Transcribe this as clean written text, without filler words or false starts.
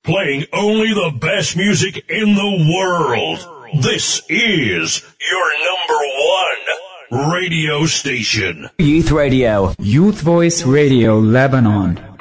playing only the best music in the world. This is your number one radio station. Youth Radio. Youth Voice Radio Lebanon.